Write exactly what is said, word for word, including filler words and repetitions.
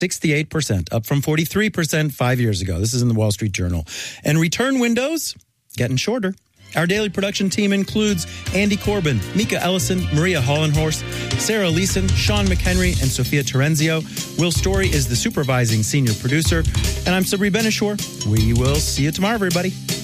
sixty-eight percent, up from forty-three percent five years ago. This is in the Wall Street Journal. And return windows getting shorter. Our daily production team includes Andy Corbin, Mika Ellison, Maria Hollenhorst, Sarah Leeson, Sean McHenry, and Sophia Terenzio. Will Story is the supervising senior producer. And I'm Sabri Benishore. We will see you tomorrow, everybody.